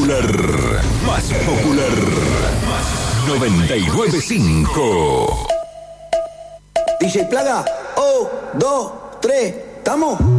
popular. Más popular. 99.5. DJ Plaga, 1, 2, 3, ¿estamos?